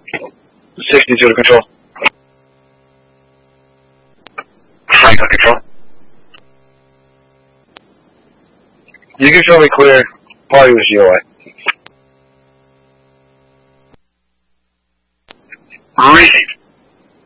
62 to control. Franklin control. You can show me clear. Probably was GOI. Received.